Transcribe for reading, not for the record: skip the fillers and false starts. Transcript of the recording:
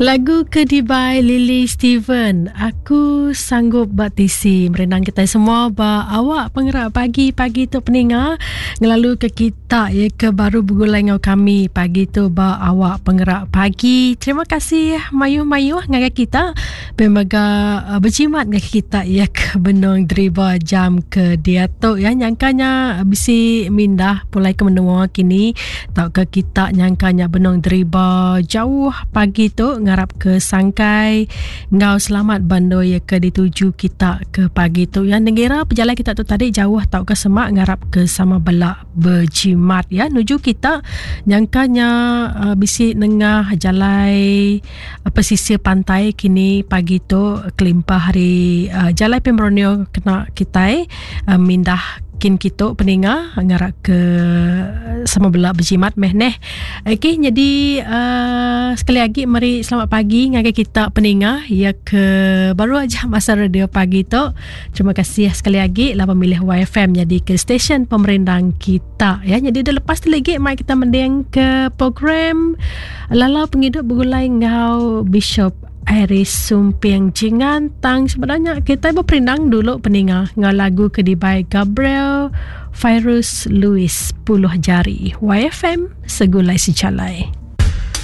Lagu Kedibai Lily Steven. Aku sanggup batisi merenang kita semua ba awak penggerak pagi tu peninga ngelalu ke kita ya ke baru bergulai dengan kami pagi tu ba awak penggerak pagi. Terima kasih mayuh-mayuh dengan kita pemaga berjimat dengan kita ya ke benong driba jam ke dia tu ya nyangkanya bisi mindah pulai ke menua kini tak ke kita nyangkanya benong driba jauh pagi tu ngarap ke Sangkai ngau selamat bandoi ya ke dituju kita ke pagi tu yang nengira perjalanan kita tu tadi jauh tau ke Semak ngarap ke sama belak berjimat ya nuju kita nyangkanya bisi nengah jalai pesisir pantai kini pagi tu kelimpah hari jalai Pemronio kena kita mindah kin kita peninga ngarak ke sama belak berjimat meh neh. Okey, jadi sekali lagi mari selamat pagi ngagai kita peninga ya ke baru aja masa radio pagi tu. Terima kasih sekali lagi lah pemilih YFM jadi ke stesen pemerintah kita ya. Jadi dah lepas tu lagi mai kita mendeng ke program Lala Penghidup bergulai ngau Bishop Iris Sumpiang Jingan tang sebenarnya kita berperindang dulu peninga ngau lagu Kedibai Gabriel Virus Louis Puluh Jari YFM Segulai Secalai.